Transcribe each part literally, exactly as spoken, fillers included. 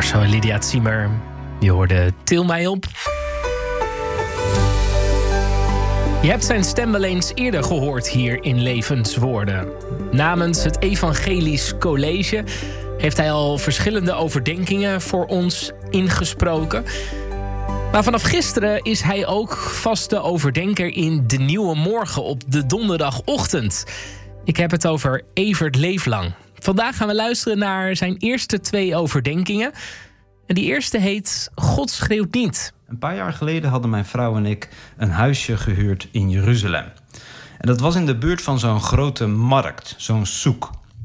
Marcel en Lydia Ziemer. Je hoorde Til mij op. Je hebt zijn stem wel eens eerder gehoord hier in Levenswoorden. Namens het Evangelisch College heeft hij al verschillende overdenkingen voor ons ingesproken. Maar vanaf gisteren is hij ook vaste overdenker in De Nieuwe Morgen op de donderdagochtend. Ik heb het over Evert Leeflang. Vandaag gaan we luisteren naar zijn eerste twee overdenkingen. En die eerste heet God schreeuwt niet. Een paar jaar geleden hadden mijn vrouw en ik een huisje gehuurd in Jeruzalem. En dat was in de buurt van zo'n grote markt, zo'n soek.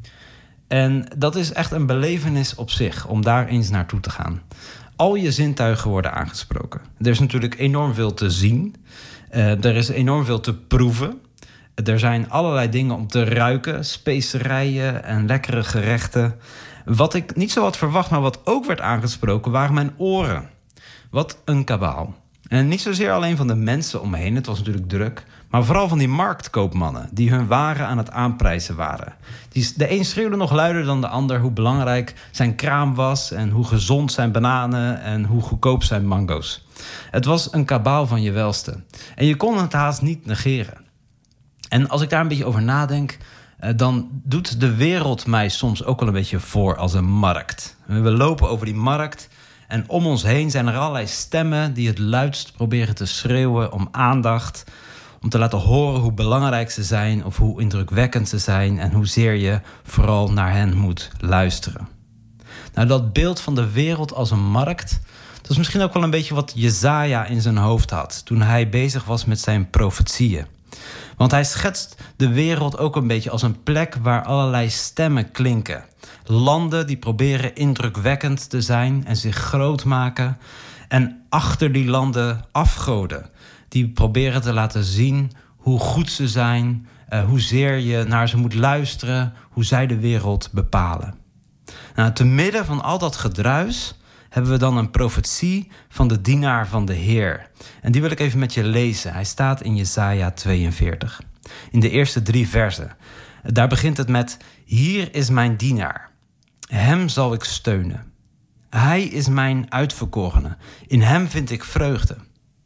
En dat is echt een belevenis op zich, om daar eens naartoe te gaan. Al je zintuigen worden aangesproken. Er is natuurlijk enorm veel te zien. Uh, er is enorm veel te proeven. Er zijn allerlei dingen om te ruiken, specerijen en lekkere gerechten. Wat ik niet zo had verwacht, maar wat ook werd aangesproken, waren mijn oren. Wat een kabaal. En niet zozeer alleen van de mensen om me heen, het was natuurlijk druk, maar vooral van die marktkoopmannen die hun waren aan het aanprijzen waren. Die, de een schreeuwde nog luider dan de ander hoe belangrijk zijn kraam was en hoe gezond zijn bananen en hoe goedkoop zijn mango's. Het was een kabaal van je welste. En je kon het haast niet negeren. En als ik daar een beetje over nadenk, dan doet de wereld mij soms ook wel een beetje voor als een markt. We lopen over die markt en om ons heen zijn er allerlei stemmen die het luidst proberen te schreeuwen om aandacht, om te laten horen hoe belangrijk ze zijn of hoe indrukwekkend ze zijn en hoezeer je vooral naar hen moet luisteren. Nou, dat beeld van de wereld als een markt, dat is misschien ook wel een beetje wat Jesaja in zijn hoofd had toen hij bezig was met zijn profetieën. Want hij schetst de wereld ook een beetje als een plek waar allerlei stemmen klinken. Landen die proberen indrukwekkend te zijn en zich groot maken. En achter die landen afgoden. Die proberen te laten zien hoe goed ze zijn, uh, hoezeer je naar ze moet luisteren, hoe zij de wereld bepalen. Nou, te midden van al dat gedruis hebben we dan een profetie van de dienaar van de Heer. En die wil ik even met je lezen. Hij staat in Jesaja tweeënveertig. In de eerste drie versen. Daar begint het met: hier is mijn dienaar. Hem zal ik steunen. Hij is mijn uitverkorene. In hem vind ik vreugde.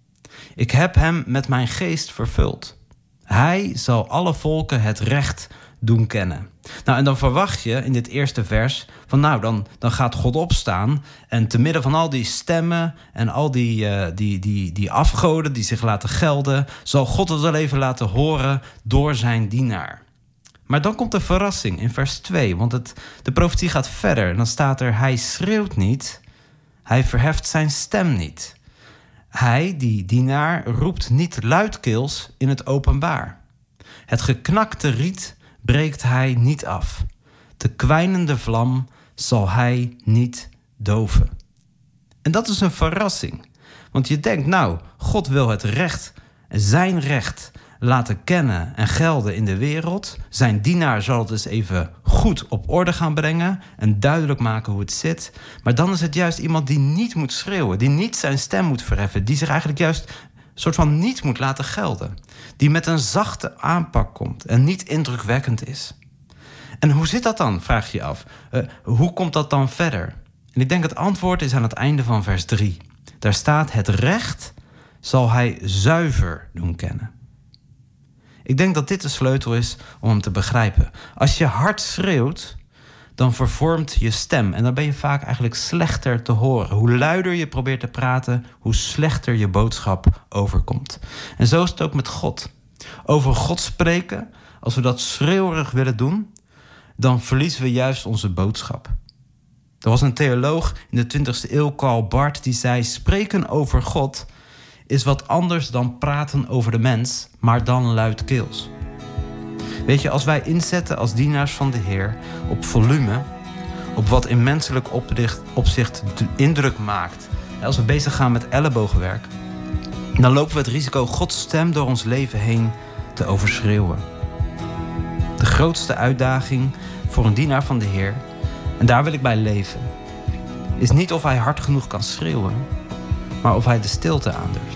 Ik heb hem met mijn geest vervuld. Hij zal alle volken het recht doen kennen. Nou, en dan verwacht je in dit eerste vers van nou, dan, dan gaat God opstaan en te midden van al die stemmen en al die, uh, die, die, die afgoden die zich laten gelden, zal God het wel even laten horen door zijn dienaar. Maar dan komt de verrassing in vers twee, want het, de profetie gaat verder. En dan staat er: hij schreeuwt niet, hij verheft zijn stem niet. Hij, die dienaar, roept niet luidkeels in het openbaar. Het geknakte riet breekt hij niet af. De kwijnende vlam zal hij niet doven. En dat is een verrassing. Want je denkt, nou, God wil het recht, zijn recht, laten kennen en gelden in de wereld. Zijn dienaar zal het eens even goed op orde gaan brengen en duidelijk maken hoe het zit. Maar dan is het juist iemand die niet moet schreeuwen, die niet zijn stem moet verheffen, die zich eigenlijk juist soort van niet moet laten gelden. Die met een zachte aanpak komt en niet indrukwekkend is. En hoe zit dat dan, vraag je je af. Uh, hoe komt dat dan verder? En ik denk het antwoord is aan het einde van vers drie. Daar staat: het recht zal hij zuiver doen kennen. Ik denk dat dit de sleutel is om hem te begrijpen. Als je hard schreeuwt, dan vervormt je stem. En dan ben je vaak eigenlijk slechter te horen. Hoe luider je probeert te praten, hoe slechter je boodschap overkomt. En zo is het ook met God. Over God spreken, als we dat schreeuwerig willen doen, dan verliezen we juist onze boodschap. Er was een theoloog in de twintigste eeuw, Karl Barth, die zei: spreken over God is wat anders dan praten over de mens, maar dan luidkeels. Weet je, als wij inzetten als dienaars van de Heer op volume, op wat in menselijk opzicht indruk maakt, als we bezig gaan met ellebogenwerk, dan lopen we het risico Gods stem door ons leven heen te overschreeuwen. De grootste uitdaging voor een dienaar van de Heer, en daar wil ik bij leven, is niet of hij hard genoeg kan schreeuwen, maar of hij de stilte aandurft.